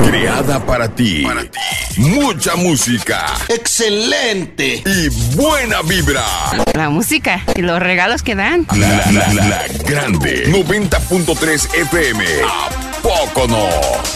Creada para ti. Mucha música. ¡Excelente! Y buena vibra. La música y los regalos que dan. La Grande 90.3 FM. ¿A poco no?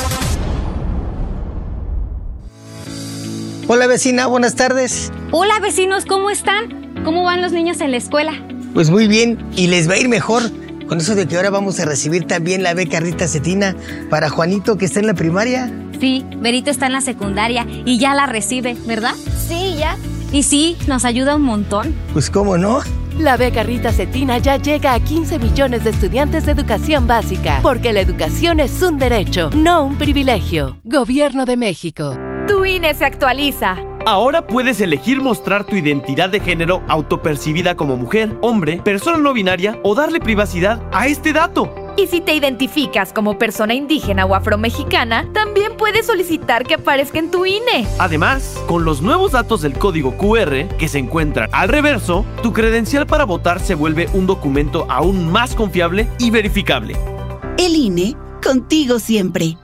Hola vecina, buenas tardes. Hola vecinos, ¿cómo están? ¿Cómo van los niños en la escuela? Pues muy bien, y les va a ir mejor con eso de que ahora vamos a recibir también la beca Rita Cetina para Juanito, que está en la primaria. Sí, Berito está en la secundaria y ya la recibe, ¿verdad? Sí, ya. Y sí, nos ayuda un montón. Pues cómo no. La beca Rita Cetina ya llega a 15 millones de estudiantes de educación básica, porque la educación es un derecho, no un privilegio. Gobierno de México. Tu INE se actualiza. Ahora puedes elegir mostrar tu identidad de género autopercibida como mujer, hombre, persona no binaria o darle privacidad a este dato. Y si te identificas como persona indígena o afromexicana, también puedes solicitar que aparezca en tu INE. Además, con los nuevos datos del código QR que se encuentran al reverso, tu credencial para votar se vuelve un documento aún más confiable y verificable. El INE, contigo siempre.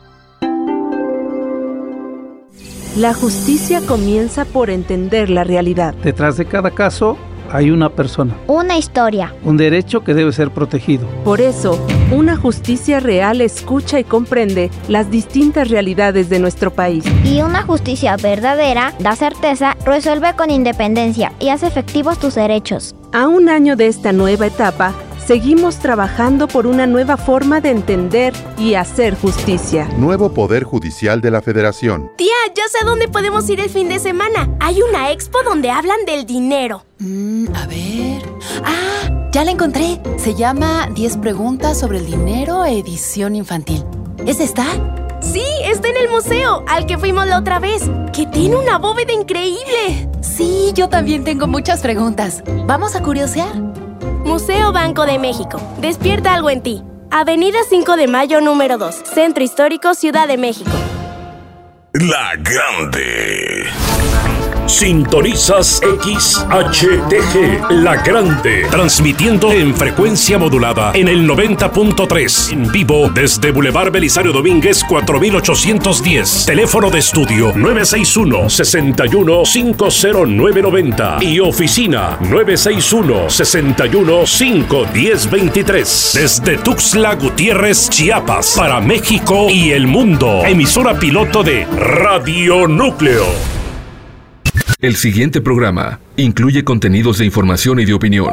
La justicia comienza por entender la realidad. Detrás de cada caso hay una persona. Una historia. Un derecho que debe ser protegido. Por eso, una justicia real escucha y comprende las distintas realidades de nuestro país. Y una justicia verdadera da certeza, resuelve con independencia y hace efectivos tus derechos. A un año de esta nueva etapa, seguimos trabajando por una nueva forma de entender y hacer justicia. Nuevo Poder Judicial de la Federación. Tía, ya sé a dónde podemos ir el fin de semana. Hay una expo donde hablan del dinero. A ver... ¡Ah! Ya la encontré. Se llama 10 preguntas sobre el dinero, edición infantil. ¿Es esta? Sí, está en el museo, al que fuimos la otra vez, que tiene una bóveda increíble. Sí, yo también tengo muchas preguntas. ¿Vamos a curiosear? Museo Banco de México. Despierta algo en ti. Avenida 5 de Mayo, número 2. Centro Histórico, Ciudad de México. La Grande. Sintonizas XHTG, La Grande, transmitiendo en frecuencia modulada en el 90.3, en vivo desde Boulevard Belisario Domínguez 4810, teléfono de estudio 961-61-50990 y oficina 961-61-51023, desde Tuxtla Gutiérrez, Chiapas, para México y el mundo, emisora piloto de Radio Núcleo. El siguiente programa incluye contenidos de información y de opinión.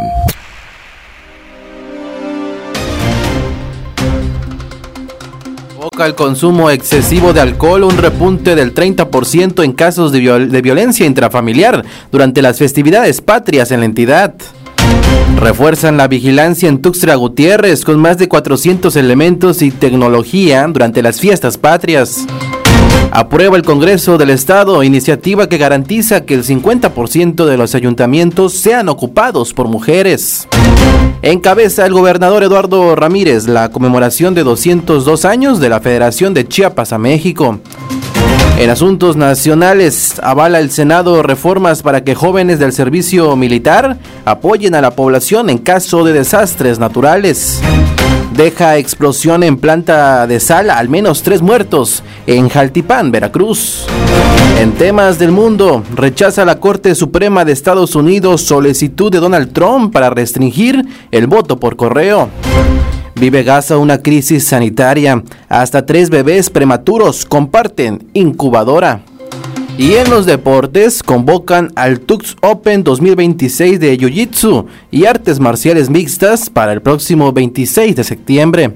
Provoca el consumo excesivo de alcohol, un repunte del 30% en casos de violencia intrafamiliar durante las festividades patrias en la entidad. Refuerzan la vigilancia en Tuxtla Gutiérrez con más de 400 elementos y tecnología durante las fiestas patrias. Aprueba el Congreso del Estado iniciativa que garantiza que el 50% de los ayuntamientos sean ocupados por mujeres. Encabeza el gobernador Eduardo Ramírez la conmemoración de 202 años de la Federación de Chiapas a México. En asuntos nacionales, avala el Senado reformas para que jóvenes del servicio militar apoyen a la población en caso de desastres naturales. Deja explosión en planta de sal, al menos 3 muertos en Jaltipán, Veracruz. En temas del mundo, rechaza la Corte Suprema de Estados Unidos solicitud de Donald Trump para restringir el voto por correo. Vive Gaza una crisis sanitaria. Hasta 3 bebés prematuros comparten incubadora. Y en los deportes, convocan al Tux Open 2026 de Jiu-Jitsu y artes marciales mixtas para el próximo 26 de septiembre.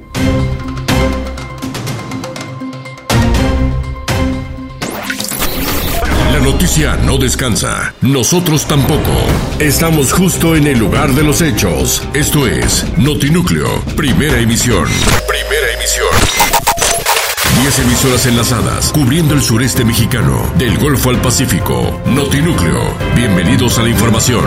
La noticia no descansa. Nosotros tampoco. Estamos justo en el lugar de los hechos. Esto es Notinúcleo, primera emisión. Primera emisión. 10 emisoras enlazadas, cubriendo el sureste mexicano, del Golfo al Pacífico. Notinúcleo. Bienvenidos a la información.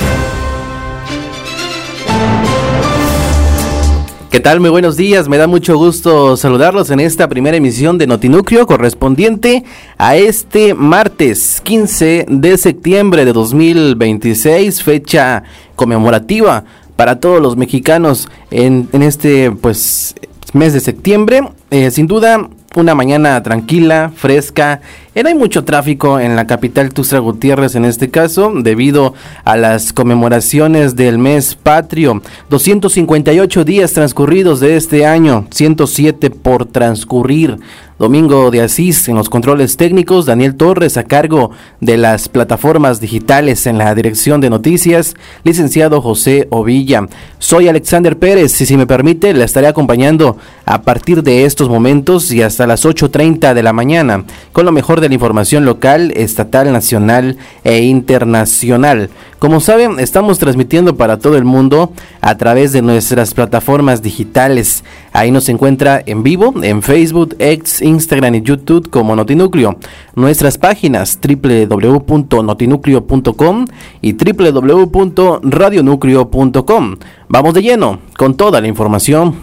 ¿Qué tal? Muy buenos días, me da mucho gusto saludarlos en esta primera emisión de Notinúcleo correspondiente a este martes 15 de septiembre de 2026, fecha conmemorativa para todos los mexicanos en este mes de septiembre. Sin duda una mañana tranquila, fresca. No hay mucho tráfico en la capital Tuxtla Gutiérrez en este caso, debido a las conmemoraciones del mes patrio. 258 días transcurridos de este año, 107 por transcurrir. Domingo de Asís en los controles técnicos, Daniel Torres a cargo de las plataformas digitales en la dirección de noticias, licenciado José Ovilla. Soy Alexander Pérez y si me permite le estaré acompañando a partir de estos momentos y hasta las 8:30 de la mañana con lo mejor de la información local, estatal, nacional e internacional. Como saben, estamos transmitiendo para todo el mundo a través de nuestras plataformas digitales. Ahí nos encuentra en vivo en Facebook, X, Instagram y YouTube como Notinúcleo. Nuestras páginas www.notinucleo.com y www.radionucleo.com. Vamos de lleno con toda la información.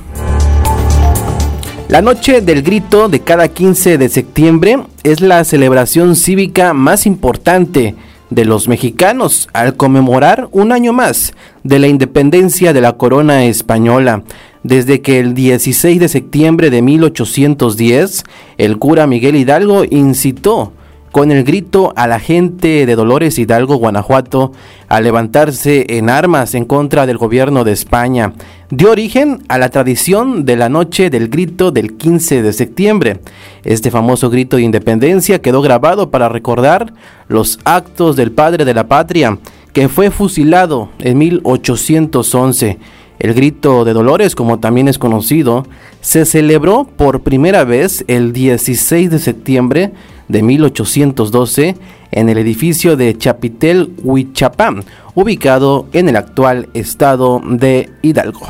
La Noche del Grito de cada 15 de septiembre es la celebración cívica más importante de los mexicanos al conmemorar un año más de la independencia de la corona española. Desde que el 16 de septiembre de 1810, el cura Miguel Hidalgo incitó con el grito a la gente de Dolores Hidalgo, Guanajuato, a levantarse en armas en contra del gobierno de España. Dio origen a la tradición de la Noche del Grito del 15 de septiembre. Este famoso grito de independencia quedó grabado para recordar los actos del padre de la patria, que fue fusilado en 1811. El grito de Dolores, como también es conocido, se celebró por primera vez el 16 de septiembre de 1812 en el edificio de Chapitel Huichapán, ubicado en el actual estado de Hidalgo.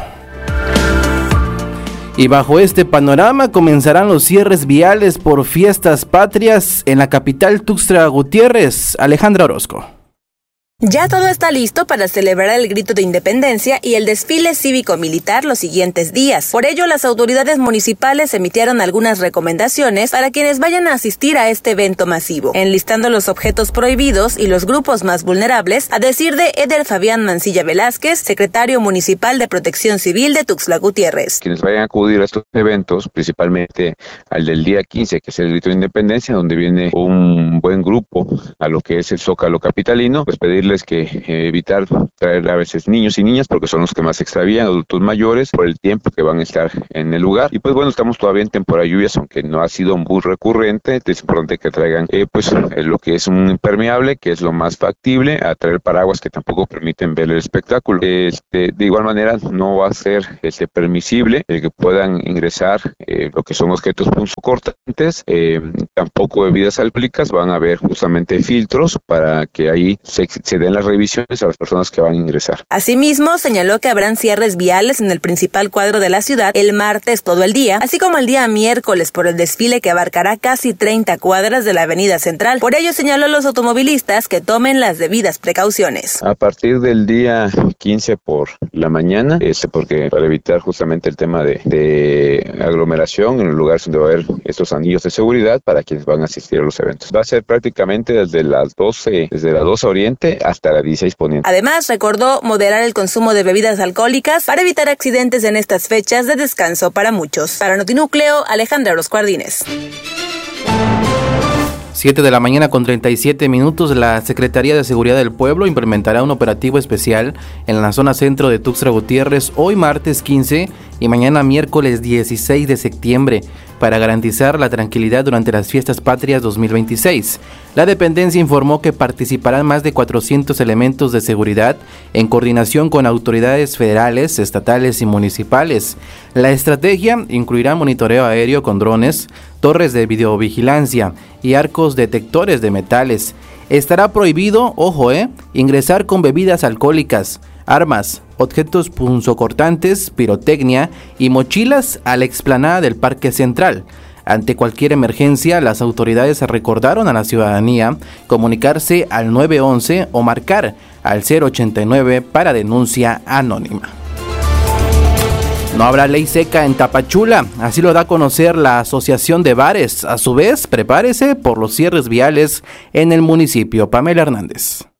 Y bajo este panorama comenzarán los cierres viales por fiestas patrias en la capital Tuxtla Gutiérrez. Alejandra Orozco. Ya todo está listo para celebrar el grito de independencia y el desfile cívico-militar los siguientes días. Por ello, las autoridades municipales emitieron algunas recomendaciones para quienes vayan a asistir a este evento masivo, enlistando los objetos prohibidos y los grupos más vulnerables, a decir de Eder Fabián Mancilla Velázquez, secretario municipal de Protección Civil de Tuxtla Gutiérrez. Quienes vayan a acudir a estos eventos, principalmente al del día 15, que es el grito de independencia, donde viene un buen grupo a lo que es el Zócalo capitalino, pues pedirles que evitar traer a veces niños y niñas porque son los que más se extravían, adultos mayores, por el tiempo que van a estar en el lugar. Y pues bueno, estamos todavía en temporada de lluvias, aunque no ha sido muy recurrente. Es importante que traigan lo que es un impermeable, que es lo más factible, a traer paraguas que tampoco permiten ver el espectáculo. De igual manera, no va a ser permisible el que puedan ingresar lo que son objetos punzocortantes, tampoco bebidas alcohólicas. Van a haber justamente filtros para que ahí se den las revisiones a las personas que van a ingresar. Asimismo, señaló que habrán cierres viales en el principal cuadro de la ciudad el martes todo el día, así como el día miércoles por el desfile que abarcará casi 30 cuadras de la avenida central. Por ello, señaló a los automovilistas que tomen las debidas precauciones. A partir del día 15 por la mañana, porque para evitar justamente el tema de aglomeración en los lugares donde va a haber estos anillos de seguridad para quienes van a asistir a los eventos. Va a ser prácticamente desde las 12 oriente hasta la 16 poniente. Además, recordó moderar el consumo de bebidas alcohólicas para evitar accidentes en estas fechas de descanso para muchos. Para Notinúcleo, Alejandra Orozco Ardínez. 7 de la mañana con 37 minutos, la Secretaría de Seguridad del Pueblo implementará un operativo especial en la zona centro de Tuxtla Gutiérrez hoy martes 15 y mañana miércoles 16 de septiembre para garantizar la tranquilidad durante las fiestas patrias 2026. La dependencia informó que participarán más de 400 elementos de seguridad en coordinación con autoridades federales, estatales y municipales. La estrategia incluirá monitoreo aéreo con drones, torres de videovigilancia y arcos detectores de metales. Estará prohibido, ingresar con bebidas alcohólicas, armas, objetos punzocortantes, pirotecnia y mochilas a la explanada del Parque Central. Ante cualquier emergencia, las autoridades recordaron a la ciudadanía comunicarse al 911 o marcar al 089 para denuncia anónima. No habrá ley seca en Tapachula, así lo da a conocer la Asociación de Bares. A su vez, prepárese por los cierres viales en el municipio. Pamela Hernández.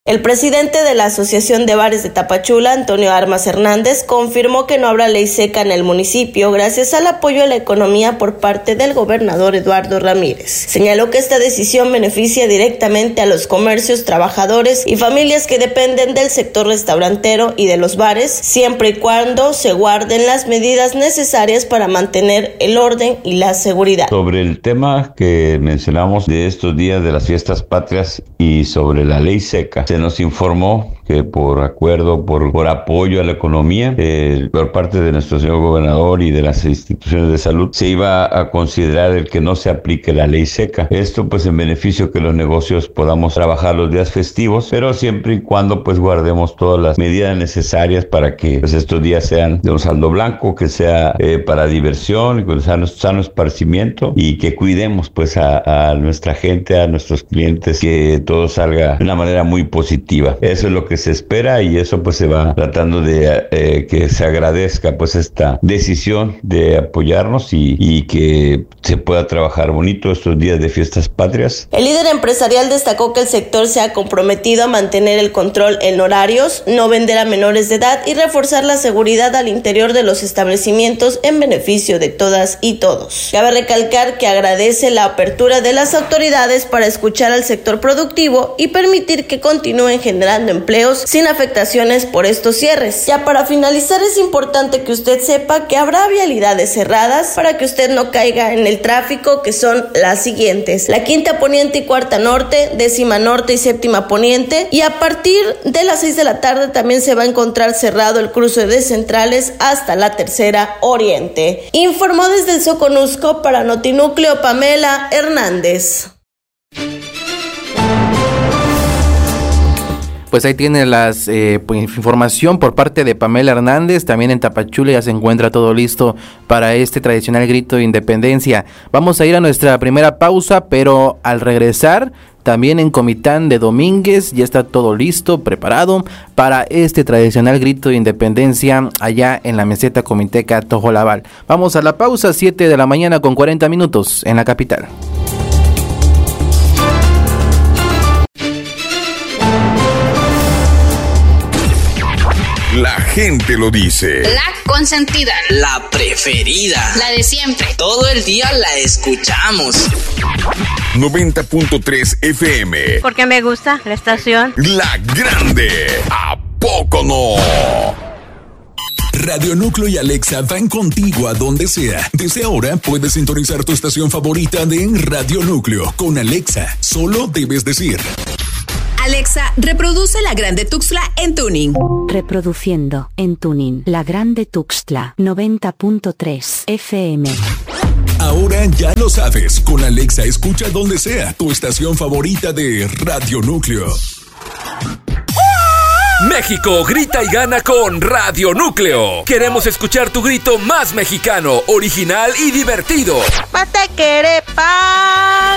El presidente de la Asociación de Bares de Tapachula, Antonio Armas Hernández, confirmó que no habrá ley seca en el municipio gracias al apoyo a la economía por parte del gobernador Eduardo Ramírez. Señaló que esta decisión beneficia directamente a los comercios, trabajadores y familias que dependen del sector restaurantero y de los bares, siempre y cuando se guarden las medidas necesarias para mantener el orden y la seguridad. Sobre el tema que mencionamos de estos días de las fiestas patrias y sobre la ley seca, se nos informó que por acuerdo, por apoyo a la economía, por parte de nuestro señor gobernador y de las instituciones de salud, se iba a considerar el que no se aplique la ley seca. Esto pues en beneficio que los negocios podamos trabajar los días festivos, pero siempre y cuando pues guardemos todas las medidas necesarias para que pues estos días sean de un saldo blanco, que sea para diversión, que sea sano esparcimiento y que cuidemos pues a nuestra gente, a nuestros clientes, que todo salga de una manera muy positiva. Eso es lo que se espera y eso pues se va tratando de que se agradezca pues esta decisión de apoyarnos y que se pueda trabajar bonito estos días de fiestas patrias. El líder empresarial destacó que el sector se ha comprometido a mantener el control en horarios, no vender a menores de edad y reforzar la seguridad al interior de los establecimientos en beneficio de todas y todos. Cabe recalcar que agradece la apertura de las autoridades para escuchar al sector productivo y permitir que continúen generando empleos sin afectaciones por estos cierres. Ya para finalizar, es importante que usted sepa que habrá vialidades cerradas para que usted no caiga en el tráfico, que son las siguientes: la Quinta Poniente y Cuarta Norte, Décima Norte y Séptima Poniente, y a partir de las 6 de la tarde también se va a encontrar cerrado el cruce de Centrales hasta la Tercera Oriente. Informó desde el Soconusco para Notinúcleo Pamela Hernández. Pues ahí tiene las información por parte de Pamela Hernández. También en Tapachula ya se encuentra todo listo para este tradicional grito de independencia. Vamos a ir a nuestra primera pausa, pero al regresar, también en Comitán de Domínguez ya está todo listo, preparado para este tradicional grito de independencia allá en la meseta comiteca Tojolabal. Vamos a la pausa, 7 de la mañana con 40 minutos en la capital. La gente lo dice. La consentida. La preferida. La de siempre. Todo el día la escuchamos. 90.3 FM. Porque me gusta la estación. La Grande. ¿A poco no? Radio Núcleo y Alexa van contigo a donde sea. Desde ahora puedes sintonizar tu estación favorita de Radio Núcleo. Con Alexa, solo debes decir: Alexa, reproduce La Grande Tuxtla en tuning. Reproduciendo en tuning La Grande Tuxtla 90.3 FM. Ahora ya lo sabes, con Alexa escucha donde sea tu estación favorita de Radio Núcleo. México grita y gana con Radio Núcleo. Queremos escuchar tu grito más mexicano, original y divertido. ¡Patequere pan!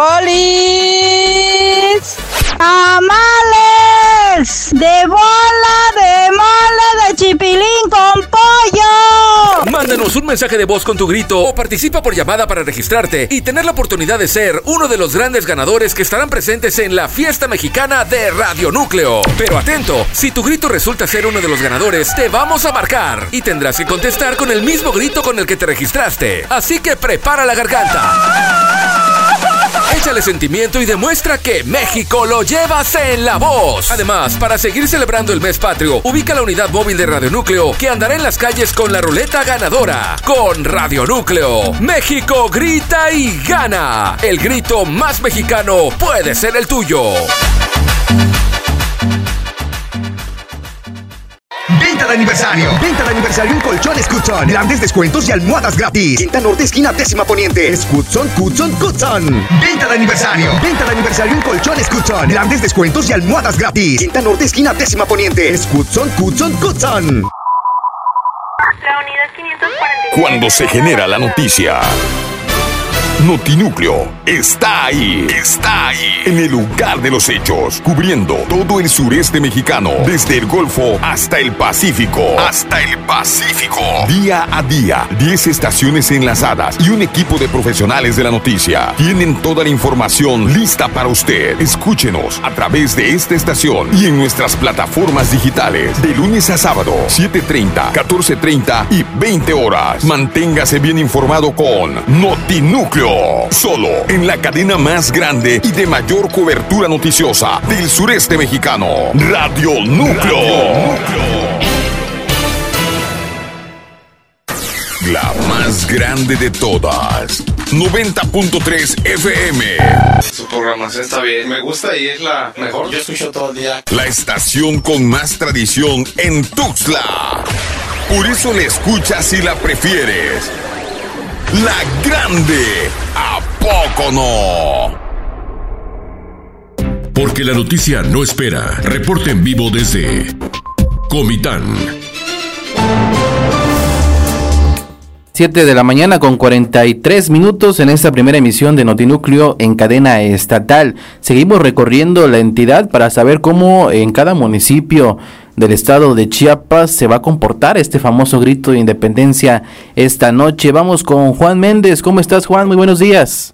¡Bolis! ¡Tamales! ¡De bola, de mole, de chipilín con pollo! Mándanos un mensaje de voz con tu grito o participa por llamada para registrarte y tener la oportunidad de ser uno de los grandes ganadores que estarán presentes en la fiesta mexicana de Radio Núcleo. Pero atento, si tu grito resulta ser uno de los ganadores, te vamos a marcar y tendrás que contestar con el mismo grito con el que te registraste. Así que prepara la garganta. Échale sentimiento y demuestra que México lo llevas en la voz. Además, para seguir celebrando el mes patrio, ubica la unidad móvil de Radio Núcleo que andará en las calles con la ruleta ganadora. Con Radio Núcleo, México grita y gana. El grito más mexicano puede ser el tuyo. ¡Venta de aniversario! ¡Venta de aniversario en Colchones Cutzon! Grandes descuentos y almohadas gratis. Quinta Norte, esquina Décima Poniente. Es Cutzon. ¡Venta de aniversario! ¡Venta de aniversario en Colchones Cutzon! Grandes descuentos y almohadas gratis. Quinta Norte, esquina Décima Poniente. Es Cutzon. La unidad 540. Cuando se genera la noticia, Notinúcleo está ahí, en el lugar de los hechos, cubriendo todo el sureste mexicano, desde el Golfo hasta el Pacífico. Día a día, 10 estaciones enlazadas y un equipo de profesionales de la noticia. Tienen toda la información lista para usted. Escúchenos a través de esta estación y en nuestras plataformas digitales, de lunes a sábado, 7:30, 14:30 y 20 horas. Manténgase bien informado con Notinúcleo, solo en la cadena más grande y de mayor cobertura noticiosa del sureste mexicano, Radio Núcleo. La más grande de todas, 90.3 FM. Su programación está bien, me gusta y es la mejor. Yo escucho todo el día. La estación con más tradición en Tuxtla. Por eso la escuchas y la prefieres. La grande, ¿a poco no? Porque la noticia no espera. Reporte en vivo desde Comitán. 7 de la mañana con 43 minutos en esta primera emisión de Notinúcleo en cadena estatal. Seguimos recorriendo la entidad para saber cómo en cada municipio del estado de Chiapas se va a comportar este famoso grito de independencia esta noche. Vamos con Juan Méndez. ¿Cómo estás, Juan? Muy buenos días.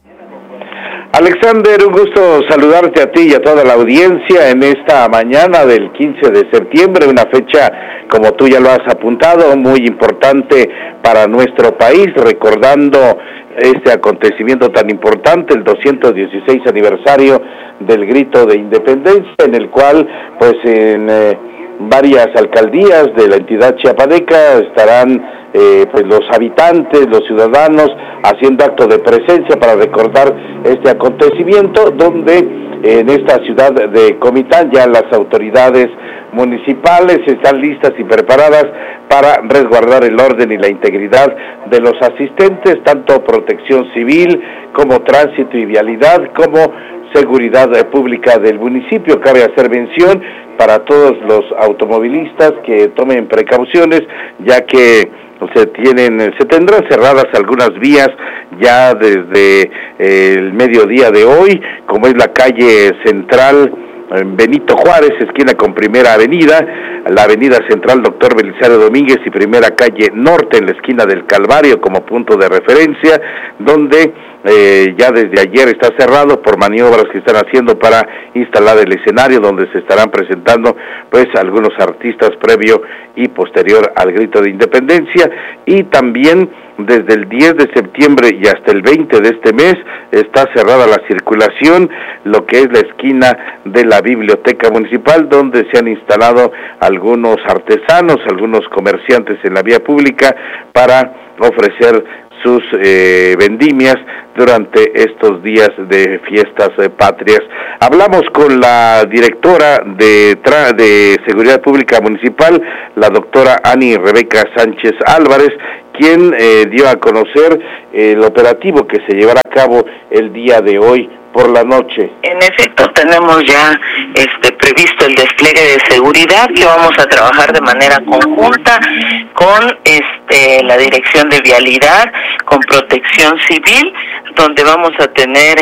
Alexander, un gusto saludarte a ti y a toda la audiencia en esta mañana del 15 de septiembre, una fecha, como tú ya lo has apuntado, muy importante para nuestro país, recordando este acontecimiento tan importante, el 216 aniversario del grito de independencia, en el cual, pues, en varias alcaldías de la entidad chiapaneca estarán pues los habitantes, los ciudadanos haciendo acto de presencia para recordar este acontecimiento, donde en esta ciudad de Comitán ya las autoridades municipales están listas y preparadas para resguardar el orden y la integridad de los asistentes, tanto protección civil como tránsito y vialidad, como seguridad pública del municipio. Cabe hacer mención para todos los automovilistas que tomen precauciones, ya que se tendrán cerradas algunas vías ya desde el mediodía de hoy, como es la calle central Benito Juárez, esquina con Primera Avenida, la avenida central Doctor Belisario Domínguez y Primera Calle Norte en la esquina del Calvario como punto de referencia, donde ya desde ayer está cerrado por maniobras que están haciendo para instalar el escenario donde se estarán presentando pues algunos artistas previo y posterior al grito de independencia. Y también desde el 10 de septiembre y hasta el 20 de este mes está cerrada la circulación, lo que es la esquina de la Biblioteca Municipal, donde se han instalado algunos artesanos, algunos comerciantes en la vía pública para ofrecer sus vendimias durante estos días de fiestas patrias. Hablamos con la directora de Seguridad Pública Municipal, la doctora Ani Rebeca Sánchez Álvarez, quien dio a conocer el operativo que se llevará a cabo el día de hoy por la noche. En efecto, tenemos ya previsto el despliegue de seguridad, que vamos a trabajar de manera conjunta con la Dirección de Vialidad, con Protección Civil, donde vamos a tener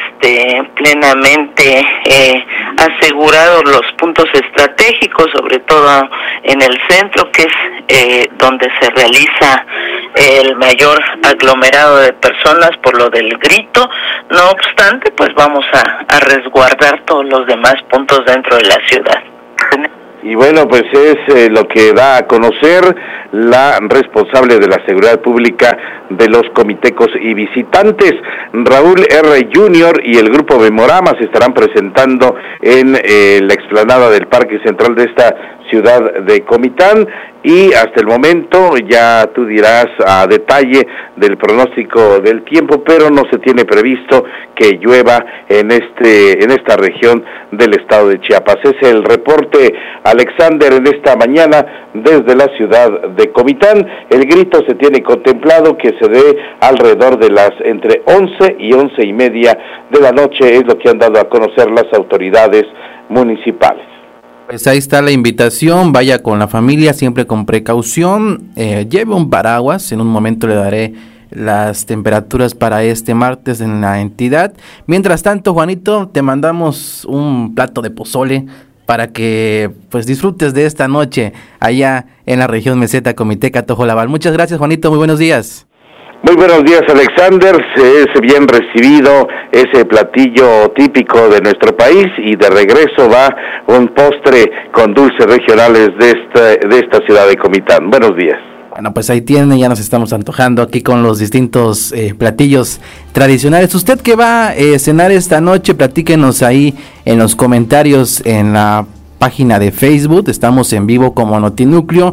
plenamente asegurados los puntos estratégicos, sobre todo en el centro, que es donde se realiza el mayor aglomerado de personas por lo del grito. No obstante, pues vamos a resguardar todos los demás puntos dentro de la ciudad. Y bueno, pues es lo que da a conocer la responsable de la seguridad pública de los comitecos y visitantes. Raúl R. Jr. y el grupo Memorama se estarán presentando en la explanada del Parque Central de esta ciudad de Comitán, y hasta el momento ya tú dirás a detalle del pronóstico del tiempo, pero no se tiene previsto que llueva en esta región del estado de Chiapas. Es el reporte, Alexander, en esta mañana desde la ciudad de Comitán. El grito se tiene contemplado que se dé alrededor de las entre 11 y 11:30 de la noche, es lo que han dado a conocer las autoridades municipales. Pues ahí está la invitación, vaya con la familia, siempre con precaución, lleve un paraguas, en un momento le daré las temperaturas para este martes en la entidad. Mientras tanto, Juanito, te mandamos un plato de pozole para que pues disfrutes de esta noche allá en la región Meseta, Comiteca, Tojolabal. Muchas gracias, Juanito, muy buenos días. Muy buenos días, Alexander. Es bien recibido ese platillo típico de nuestro país y de regreso va un postre con dulces regionales de esta ciudad de Comitán. Buenos días. Bueno, pues ahí tiene, ya nos estamos antojando aquí con los distintos platillos tradicionales. ¿Usted qué va a cenar esta noche? Platíquenos ahí en los comentarios en la página de Facebook. Estamos en vivo como Notinúcleo.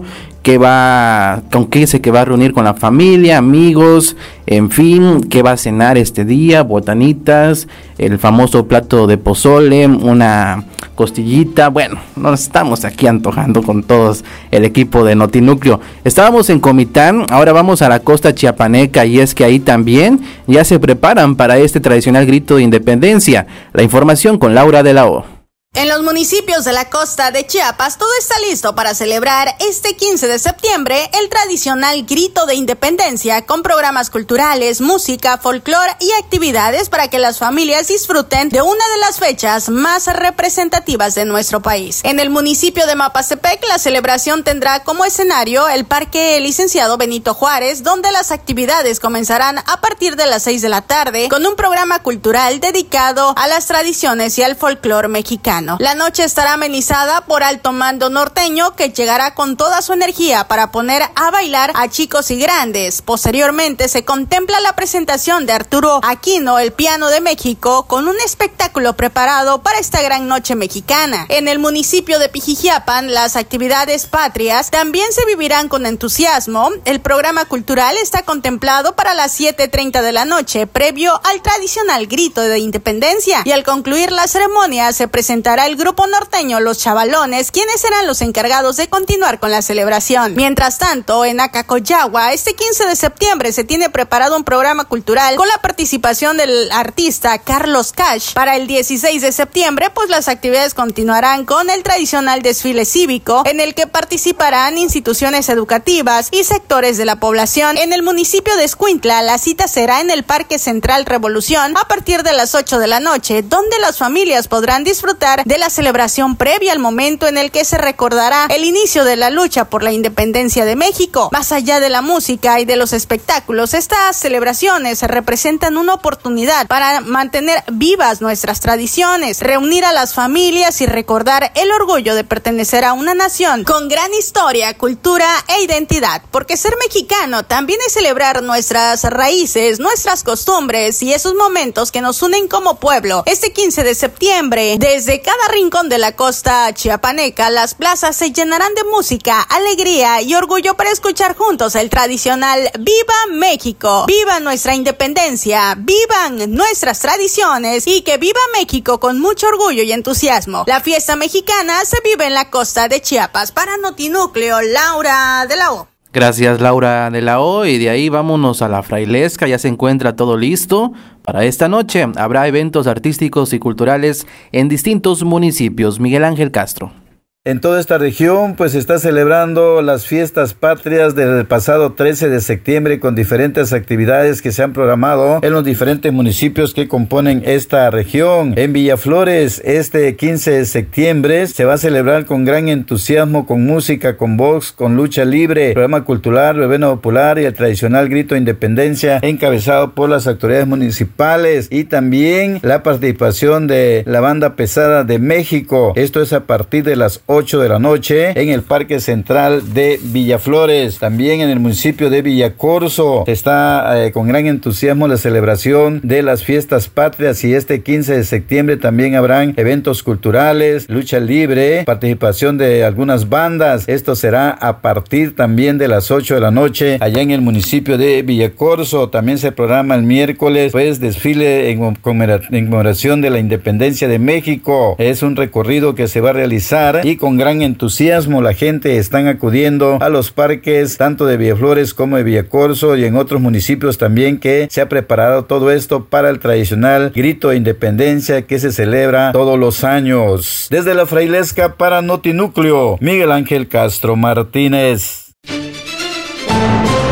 ¿Con qué dice que va a reunir con la familia, amigos, en fin, qué va a cenar este día? Botanitas, el famoso plato de pozole, una costillita. Bueno, nos estamos aquí antojando con todos el equipo de Notinúcleo. Estábamos en Comitán, ahora vamos a la costa chiapaneca y es que ahí también ya se preparan para este tradicional grito de independencia. La información con Laura de la O. En los municipios de la costa de Chiapas, todo está listo para celebrar este 15 de septiembre el tradicional grito de independencia con programas culturales, música, folclore y actividades para que las familias disfruten de una de las fechas más representativas de nuestro país. En el municipio de Mapastepec, la celebración tendrá como escenario el Parque Licenciado Benito Juárez, donde las actividades comenzarán a partir de las 6 de la tarde con un programa cultural dedicado a las tradiciones y al folclore mexicano. La noche estará amenizada por Alto Mando Norteño, que llegará con toda su energía para poner a bailar a chicos y grandes. Posteriormente se contempla la presentación de Arturo Aquino, el piano de México, con un espectáculo preparado para esta gran noche mexicana. En el municipio de Pijijiapan, las actividades patrias también se vivirán con entusiasmo. El programa cultural está contemplado para las 7:30 de la noche, previo al tradicional grito de independencia, y al concluir la ceremonia se presentará el grupo norteño Los Chavalones, quienes serán los encargados de continuar con la celebración. Mientras tanto, en Acacoyagua, este 15 de septiembre se tiene preparado un programa cultural con la participación del artista Carlos Cash. Para el 16 de septiembre, pues las actividades continuarán con el tradicional desfile cívico, en el que participarán instituciones educativas y sectores de la población. En el municipio de Escuintla, la cita será en el Parque Central Revolución a partir de las 8 de la noche, donde las familias podrán disfrutar de la celebración previa al momento en el que se recordará el inicio de la lucha por la independencia de México. Más allá de la música y de los espectáculos, estas celebraciones representan una oportunidad para mantener vivas nuestras tradiciones, reunir a las familias y recordar el orgullo de pertenecer a una nación con gran historia, cultura e identidad, porque ser mexicano también es celebrar nuestras raíces, nuestras costumbres y esos momentos que nos unen como pueblo. Este 15 de septiembre, desde cada rincón de la costa chiapaneca, las plazas se llenarán de música, alegría y orgullo para escuchar juntos el tradicional ¡Viva México! ¡Viva nuestra independencia! ¡Vivan nuestras tradiciones! Y que viva México con mucho orgullo y entusiasmo. La fiesta mexicana se vive en la costa de Chiapas. Para Notinúcleo, Laura de la O. Gracias, Laura de la O, y de ahí vámonos a la Frailesca. Ya se encuentra todo listo para esta noche. Habrá eventos artísticos y culturales en distintos municipios. Miguel Ángel Castro. En toda esta región, pues se está celebrando las fiestas patrias del pasado 13 de septiembre con diferentes actividades que se han programado en los diferentes municipios que componen esta región. En Villaflores, este 15 de septiembre se va a celebrar con gran entusiasmo, con música, con box, con lucha libre, programa cultural, verbena popular y el tradicional grito de independencia encabezado por las autoridades municipales y también la participación de la banda pesada de México. Esto es a partir de las 8 de la noche en el Parque Central de Villaflores. También en el municipio de Villacorso está con gran entusiasmo la celebración de las fiestas patrias y este 15 de septiembre también habrán eventos culturales, lucha libre, participación de algunas bandas. Esto será a partir también de las 8 de la noche allá en el municipio de Villacorso. También se programa el miércoles pues desfile en conmemoración de la independencia de México. Es un recorrido que se va a realizar y con gran entusiasmo la gente están acudiendo a los parques tanto de Villaflores como de Villacorso y en otros municipios también que se ha preparado todo esto para el tradicional grito de independencia que se celebra todos los años. Desde la Frailesca para Notinúcleo, Miguel Ángel Castro Martínez.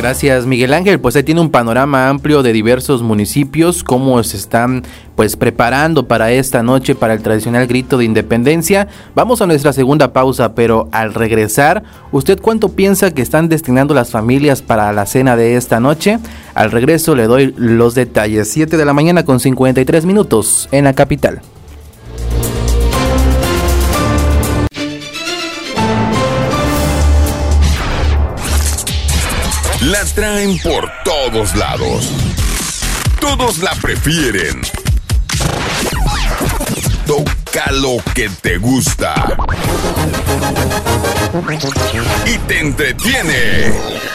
Gracias, Miguel Ángel. Pues ahí tiene un panorama amplio de diversos municipios, cómo se están pues preparando para esta noche, para el tradicional grito de independencia. Vamos a nuestra segunda pausa, pero al regresar, ¿usted cuánto piensa que están destinando las familias para la cena de esta noche? Al regreso le doy los detalles. 7 de la mañana con 53 minutos en la capital. La traen por todos lados. Todos la prefieren. Toca lo que te gusta. Y te entretiene.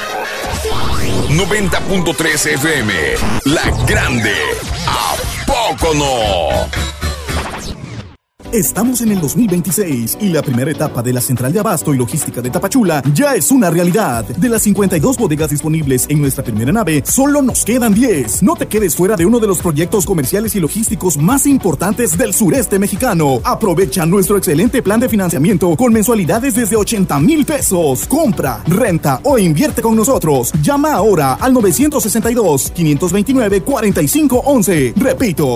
90.3 FM. La Grande. ¿A poco no? Estamos en el 2026 y la primera etapa de la Central de Abasto y Logística de Tapachula ya es una realidad. De las 52 bodegas disponibles en nuestra primera nave, solo nos quedan 10. No te quedes fuera de uno de los proyectos comerciales y logísticos más importantes del sureste mexicano. Aprovecha nuestro excelente plan de financiamiento con mensualidades desde 80,000 pesos. Compra, renta o invierte con nosotros. Llama ahora al 962-529-4511. Repito,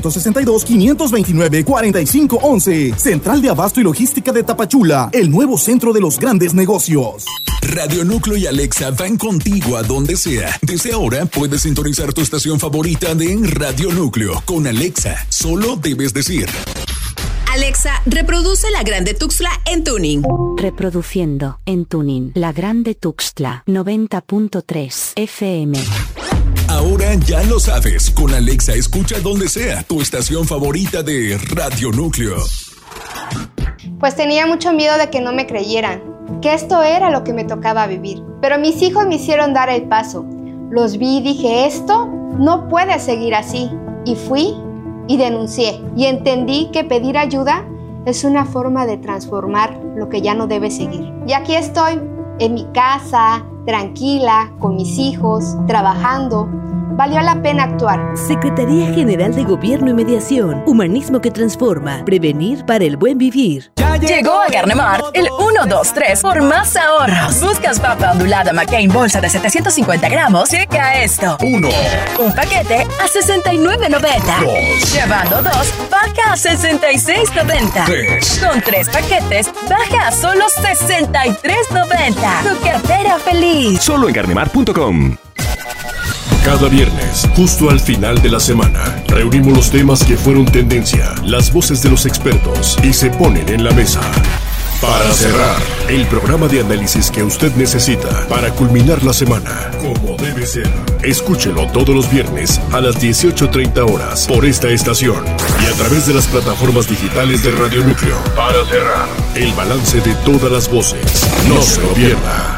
962-529-4511. Central de Abasto y Logística de Tapachula, el nuevo centro de los grandes negocios. Radio Núcleo y Alexa van contigo a donde sea. Desde ahora puedes sintonizar tu estación favorita de Radio Núcleo. Con Alexa, solo debes decir: Alexa, reproduce La Grande Tuxtla en tuning. Reproduciendo en tuning La Grande Tuxtla 90.3 FM. Ahora ya lo sabes, con Alexa escucha donde sea tu estación favorita de Radio Núcleo. Pues tenía mucho miedo de que no me creyeran, que esto era lo que me tocaba vivir. Pero mis hijos me hicieron dar el paso. Los vi y dije, esto no puede seguir así. Y fui y denuncié. Y entendí que pedir ayuda es una forma de transformar lo que ya no debe seguir. Y aquí estoy, en mi casa, tranquila, con mis hijos, trabajando. Valió la pena actuar. Secretaría General de Gobierno y Mediación. Humanismo que transforma. Prevenir para el buen vivir. Llegó a Garnemart el 1, 2, 3 por más ahorros. Buscas papa ondulada McCain bolsa de 750 gramos. Checa esto. 1. Un paquete a $69.90. 2. Llevando 2, baja a $66.90. 3. Con 3 paquetes, baja a solo $63.90. Tu cartera feliz. Solo en Garnemart.com. Cada viernes, justo al final de la semana, reunimos los temas que fueron tendencia, las voces de los expertos y se ponen en la mesa. Para cerrar, el programa de análisis que usted necesita para culminar la semana, como debe ser. Escúchelo todos los viernes a las 18:30 horas por esta estación y a través de las plataformas digitales de Radio Núcleo. Para cerrar, el balance de todas las voces. No se lo pierda.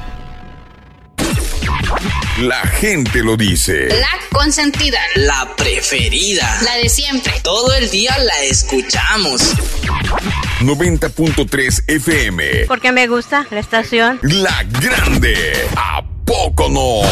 La gente lo dice. La consentida. La preferida. La de siempre. Todo el día la escuchamos. 90.3 FM. Porque me gusta la estación. La Grande. ¿A poco no?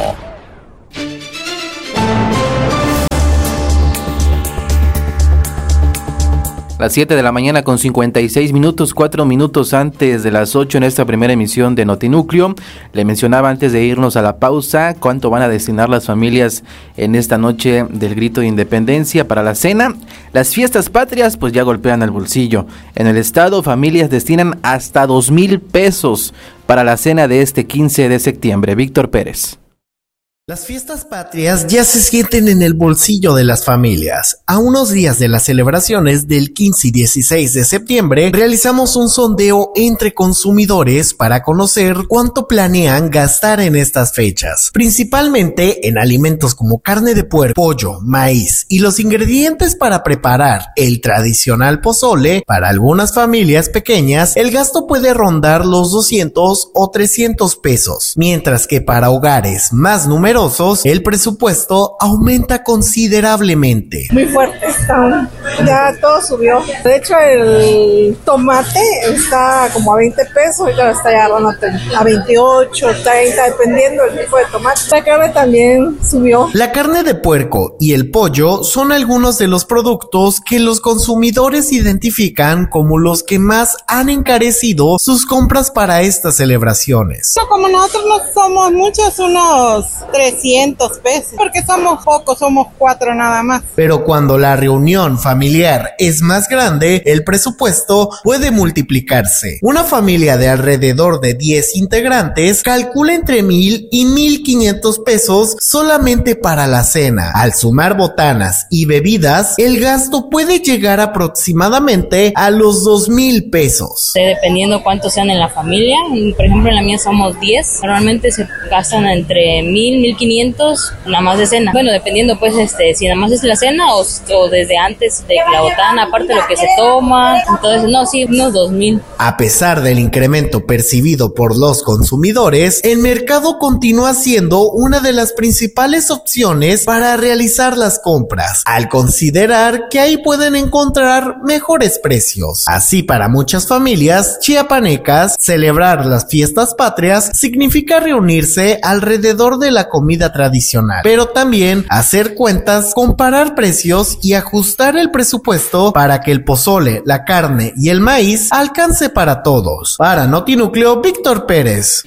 Las 7 de la mañana con 56 minutos, 4 minutos antes de las 8 en esta primera emisión de Notinúcleo. Le mencionaba antes de irnos a la pausa cuánto van a destinar las familias en esta noche del grito de independencia para la cena. Las fiestas patrias pues ya golpean al bolsillo. En el estado, familias destinan hasta 2,000 pesos para la cena de este 15 de septiembre. Víctor Pérez. Las fiestas patrias ya se sienten en el bolsillo de las familias. A unos días de las celebraciones del 15 y 16 de septiembre, realizamos un sondeo entre consumidores para conocer cuánto planean gastar en estas fechas, principalmente en alimentos como carne de puerco, pollo, maíz y los ingredientes para preparar el tradicional pozole. Para algunas familias pequeñas, el gasto puede rondar los 200 o 300 pesos, mientras que para hogares más numerosos, el presupuesto aumenta considerablemente. Muy fuerte, están Ya todo subió. De hecho, el tomate está como a 20 pesos, y ahora está ya a 28, 30, dependiendo del tipo de tomate. La carne también subió. La carne de puerco y el pollo son algunos de los productos que los consumidores identifican como los que más han encarecido sus compras para estas celebraciones. Como nosotros no somos muchos, unos 300 pesos, porque somos pocos, somos 4 nada más. Pero cuando la reunión familiar es más grande, el presupuesto puede multiplicarse. Una familia de alrededor de 10 integrantes calcula entre 1,000 y 1,500 pesos solamente para la cena. Al sumar botanas y bebidas, el gasto puede llegar aproximadamente a los 2,000 pesos. Dependiendo cuántos sean en la familia, por ejemplo en la mía somos 10, normalmente se gastan entre 1,000, 1,500 nada más de cena. Bueno, dependiendo pues si nada más es la cena o desde antes de la botana, aparte de lo que se toma, entonces no, sí, unos 2,000. A pesar del incremento percibido por los consumidores, el mercado continúa siendo una de las principales opciones para realizar las compras, al considerar que ahí pueden encontrar mejores precios. Así, para muchas familias chiapanecas, celebrar las fiestas patrias significa reunirse alrededor de la comida tradicional, pero también hacer cuentas, comparar precios y ajustar el presupuesto para que el pozole, la carne y el maíz alcance para todos. Para Notinúcleo, Víctor Pérez.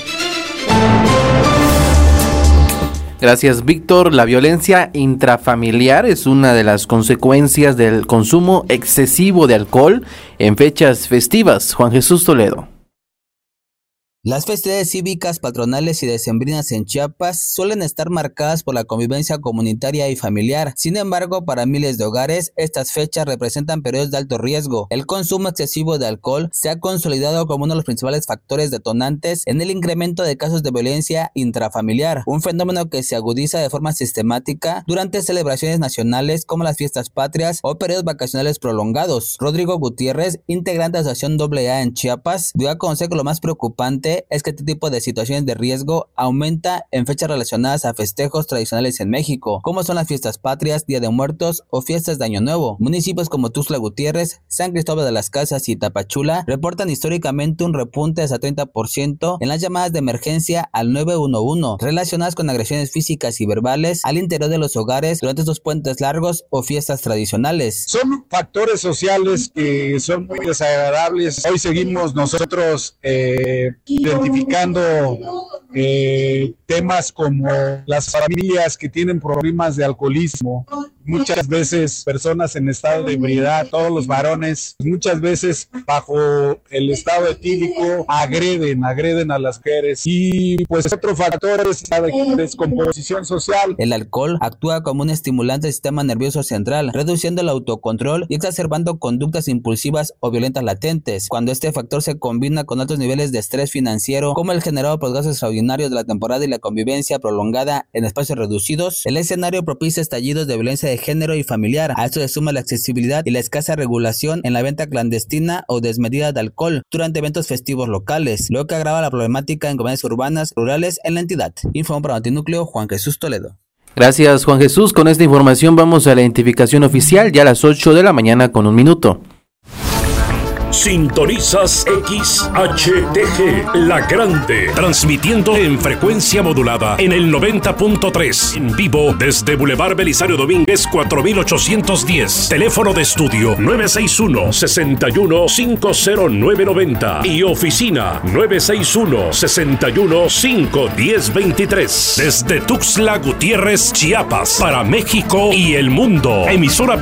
Gracias, Víctor. La violencia intrafamiliar es una de las consecuencias del consumo excesivo de alcohol en fechas festivas. Juan Jesús Toledo. Las festividades cívicas, patronales y decembrinas en Chiapas suelen estar marcadas por la convivencia comunitaria y familiar. Sin embargo, para miles de hogares, estas fechas representan periodos de alto riesgo. El consumo excesivo de alcohol se ha consolidado como uno de los principales factores detonantes en el incremento de casos de violencia intrafamiliar, un fenómeno que se agudiza de forma sistemática durante celebraciones nacionales como las fiestas patrias o periodos vacacionales prolongados. Rodrigo Gutiérrez, integrante de la Asociación AA en Chiapas, dio a conocer que lo más preocupante es que este tipo de situaciones de riesgo aumenta en fechas relacionadas a festejos tradicionales en México, como son las fiestas patrias, Día de Muertos o fiestas de Año Nuevo. Municipios como Tuxtla Gutiérrez, San Cristóbal de las Casas y Tapachula reportan históricamente un repunte de hasta 30% en las llamadas de emergencia al 911 relacionadas con agresiones físicas y verbales al interior de los hogares durante estos puentes largos o fiestas tradicionales. Son factores sociales que son muy desagradables. Hoy seguimos nosotros identificando temas como las familias que tienen problemas de alcoholismo, muchas veces personas en estado de ebriedad, todos los varones, muchas veces bajo el estado etílico agreden a las mujeres. Y pues otro factor es la descomposición social. El alcohol actúa como un estimulante del sistema nervioso central, reduciendo el autocontrol y exacerbando conductas impulsivas o violentas latentes. Cuando este factor se combina con altos niveles de estrés financiero, como el generado por los gastos extraordinarios de la temporada y la convivencia prolongada en espacios reducidos, el escenario propicia estallidos de violencia de género y familiar. A esto se suma la accesibilidad y la escasa regulación en la venta clandestina o desmedida de alcohol durante eventos festivos locales, lo que agrava la problemática en comunidades urbanas rurales en la entidad. Informó para Notinúcleo Juan Jesús Toledo. Gracias, Juan Jesús. Con esta información vamos a la identificación oficial ya a las 8 de la mañana con 1 minuto. Sintonizas XHTG, La Grande, transmitiendo en frecuencia modulada en el 90.3, en vivo desde Boulevard Belisario Domínguez 4810, teléfono de estudio 961-61-50990 y oficina 961-61-51023, desde Tuxtla Gutiérrez, Chiapas, para México y el mundo. Emisora